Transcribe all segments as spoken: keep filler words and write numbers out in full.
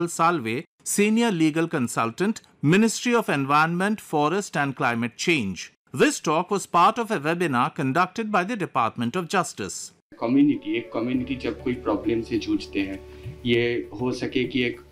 Salve, Senior Legal Consultant, Ministry of Environment, Forest and Climate Change. This talk was part of a webinar conducted by the Department of Justice. Community एक community जब कोई problem से जूझते हैं, ये हो सके कि एक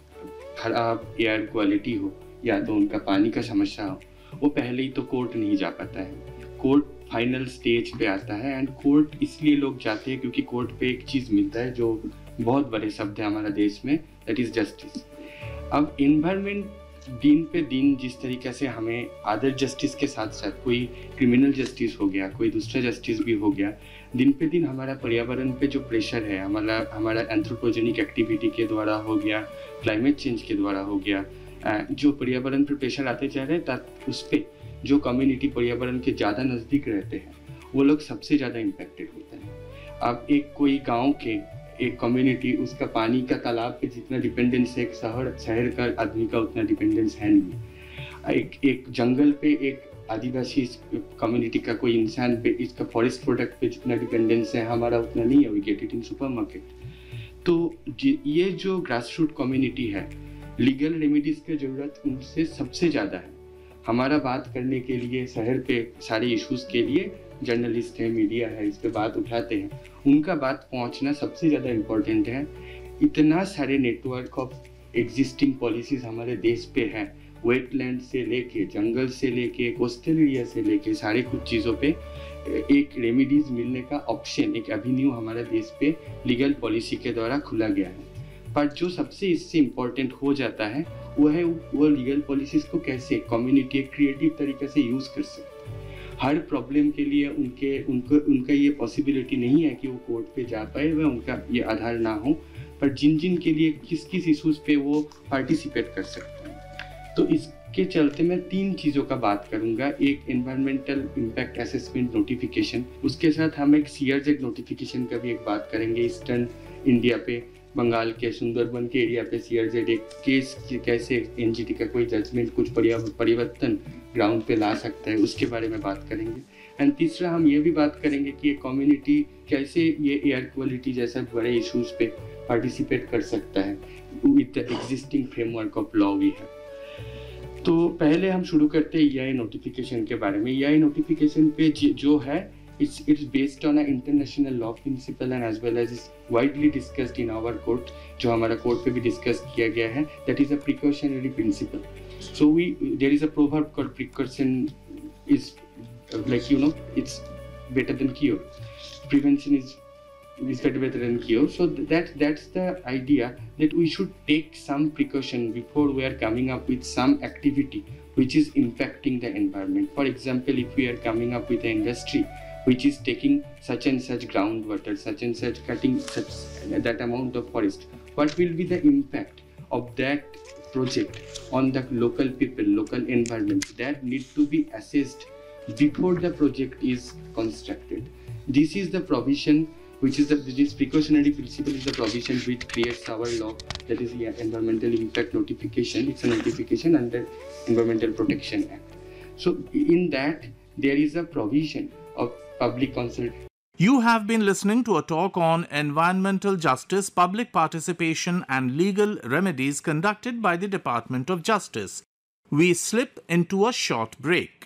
खराब एयर क्वालिटी हो या तो उनका पानी का समस्या हो, वो पहले ही तो कोर्ट नहीं जा पाता है। कोर्ट फाइनल स्टेज पे आता है एंड कोर्ट इसलिए लोग जाते हैं क्योंकि कोर्ट पे एक चीज़ मिलता है जो बहुत बड़े शब्द है हमारा देश में, दैट इज़ जस्टिस। अब इन्वायरमेंट दिन पे दिन जिस तरीके से हमें अदर जस्टिस के साथ साथ कोई क्रिमिनल जस्टिस हो गया, कोई दूसरा जस्टिस भी हो गया, दिन पे दिन हमारा पर्यावरण पे जो प्रेशर है, हमारा हमारा एंथ्रोपोजेनिक एक्टिविटी के द्वारा हो गया, क्लाइमेट चेंज के द्वारा हो गया, जो पर्यावरण पर प्रेशर आते जा रहे हैं, उस पर जो कम्युनिटी पर्यावरण के ज़्यादा नज़दीक रहते हैं वो लोग सबसे ज़्यादा इम्पेक्टेड होते हैं। अब एक कोई गाँव के एक कम्युनिटी, उसका पानी का तालाब पे जितना डिपेंडेंस है एक शहर शहर का आदमी का उतना डिपेंडेंस है नहीं। एक एक जंगल पे एक आदिवासी कम्युनिटी का कोई इंसान पे इसका फॉरेस्ट प्रोडक्ट पे जितना डिपेंडेंस है हमारा उतना नहीं है। We get it in supermarket. तो ये जो ग्रास रूट कम्युनिटी है, लीगल रेमेडीज की ज़रूरत उनसे सबसे ज़्यादा है। हमारा बात करने के लिए शहर पे सारे इश्यूज़ के लिए जर्नलिस्ट है, मीडिया है, इस पे बात उठाते हैं, उनका बात पहुंचना सबसे ज़्यादा इम्पोर्टेंट है। इतना सारे नेटवर्क ऑफ एग्जिस्टिंग पॉलिसीज़ हमारे देश पे हैं, वेटलैंड से लेके, जंगल से लेके, कोस्टल एरिया से लेके, सारे कुछ चीज़ों पे एक रेमेडीज़ मिलने का ऑप्शन, एक एवेन्यू हमारे देश पे लीगल पॉलिसी के द्वारा खुला गया है। पर जो सबसे इससे इम्पोर्टेंट हो जाता है वो है वो लीगल पॉलिसीज़ को कैसे कम्युनिटी क्रिएटिव तरीके से यूज़ कर सकते। हर प्रॉब्लम के लिए उनके उनको उनका ये पॉसिबिलिटी नहीं है कि वो कोर्ट पे जा पाए, वह उनका ये आधार ना हो, पर जिन जिन के लिए किस किस इशूज़ पे वो पार्टिसिपेट कर सकते हैं। तो इसके चलते मैं तीन चीज़ों का बात करूंगा। एक एनवायरमेंटल इम्पैक्ट असेसमेंट नोटिफिकेशन, उसके साथ हम एक सीआरजेड नोटिफिकेशन का भी एक बात करेंगे। ईस्टर्न इंडिया पे, बंगाल के सुंदरबन के एरिया पे सीआरजेड एक केस कैसे एनजीटी का कोई जजमेंट कुछ परिवर्तन ग्राउंड पे ला सकता है, उसके बारे में बात करेंगे। एंड तीसरा हम ये भी बात करेंगे कि एक कम्युनिटी कैसे ये एयर क्वालिटी जैसे बड़े इश्यूज पे पार्टिसिपेट कर सकता है with the existing framework of law we है। तो पहले हम शुरू करते हैं ईआई नोटिफिकेशन के बारे में। ईआई नोटिफिकेशन पे जो है, It's, it's based on an international law principle and as well as is widely discussed in our court, जो हमारा कोर्ट पे भी डिस्कस किया गया है, that is a precautionary principle. So we there is a proverb called precaution is uh, like you know it's better than cure. Prevention is is better than cure. So that that's the idea that we should take some precaution before we are coming up with some activity which is impacting the environment. For example, if we are coming up with an industry which is taking such and such groundwater, such and such cutting such that amount of forest, what will be the impact of that project on the local people, local environment? That need to be assessed before the project is constructed. This is the provision which is the this precautionary principle is the provision which creates our law, that is the Environmental Impact Notification. It's a notification under Environmental Protection Act. So in that there is a provision of public consultation. You have been listening to a talk on environmental justice, public participation and legal remedies conducted by the Department of Justice. We slip into a short break.